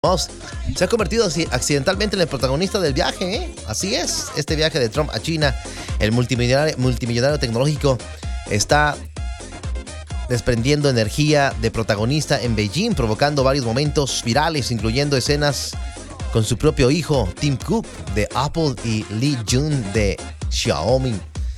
Se ha convertido accidentalmente en el protagonista del viaje, ¿eh? Así es, este viaje de Trump a China, el multimillonario tecnológico está desprendiendo energía de protagonista en Beijing, provocando varios momentos virales, incluyendo escenas con su propio hijo, Tim Cook, de Apple, y Li Jun, de Xiaomi.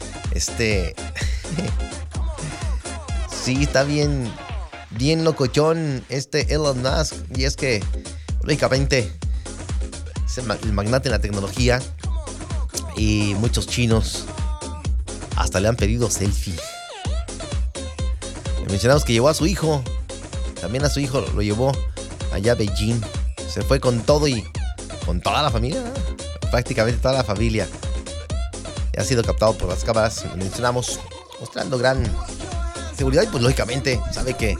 Sí, está bien locochón Elon Musk, y es que lógicamente es el magnate en la tecnología y muchos chinos hasta le han pedido selfie. Mencionamos que llevó a su hijo, también a su hijo lo llevó allá a Beijing. Se fue con todo y con toda la familia, ¿no? Prácticamente toda la familia. Y ha sido captado por las cámaras, mencionamos, mostrando gran seguridad y pues lógicamente sabe que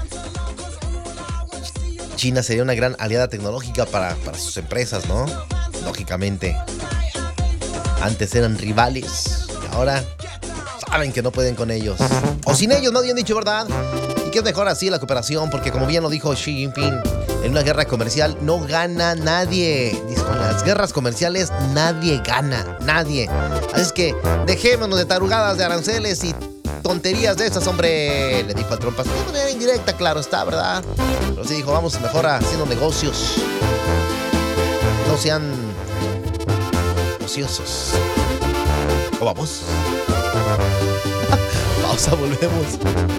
China sería una gran aliada tecnológica para sus empresas, ¿no? Lógicamente. Antes eran rivales y ahora saben que no pueden con ellos. O sin ellos, no habían dicho, ¿verdad? Y que es mejor así la cooperación, porque como bien lo dijo Xi Jinping, en una guerra comercial no gana nadie. Con las guerras comerciales nadie gana, nadie. Así es que dejémonos de tarugadas de aranceles y tonterías de esas, hombre, le dijo a Trump, de manera indirecta, claro está, ¿verdad? Pero sí dijo, vamos mejor haciendo negocios. No sean ociosos. ¿O vamos? Pausa, volvemos.